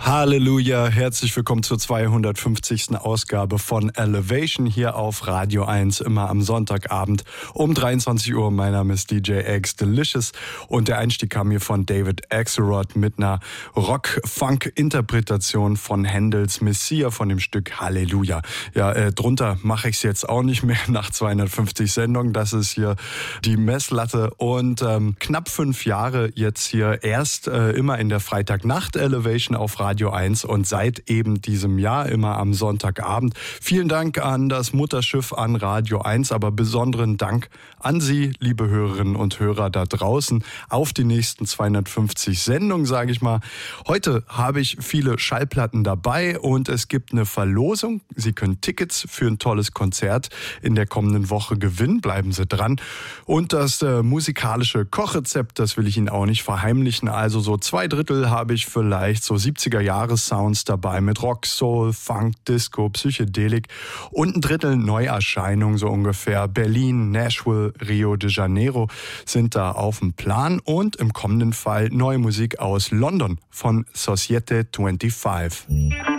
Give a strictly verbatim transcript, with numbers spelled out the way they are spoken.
Halleluja, herzlich willkommen zur zweihundertfünfzigsten Ausgabe von Elevation hier auf Radio eins, immer am Sonntagabend um dreiundzwanzig Uhr. Mein Name ist D J X Delicious und der Einstieg kam hier von David Axelrod mit einer Rock-Funk-Interpretation von Händels Messiah von dem Stück Halleluja. Ja, äh, drunter mache ich es jetzt auch nicht mehr nach zweihundertfünfzig Sendungen. Das ist hier die Messlatte und ähm, knapp fünf Jahre jetzt hier erst äh, immer in der Freitagnacht Elevation auf Radio Radio eins und seit eben diesem Jahr immer am Sonntagabend. Vielen Dank an das Mutterschiff, an Radio eins, aber besonderen Dank an Sie, liebe Hörerinnen und Hörer da draußen, auf die nächsten zweihundertfünfzig Sendungen, sage ich mal. Heute habe ich viele Schallplatten dabei und es gibt eine Verlosung. Sie können Tickets für ein tolles Konzert in der kommenden Woche gewinnen. Bleiben Sie dran. Und das äh, musikalische Kochrezept, das will ich Ihnen auch nicht verheimlichen. Also so zwei Drittel habe ich vielleicht so siebziger Jahres-Sounds dabei mit Rock, Soul, Funk, Disco, Psychedelik und ein Drittel Neuerscheinungen so ungefähr. Berlin, Nashville, Rio de Janeiro sind da auf dem Plan und im kommenden Fall neue Musik aus London von Societe fünfundzwanzig.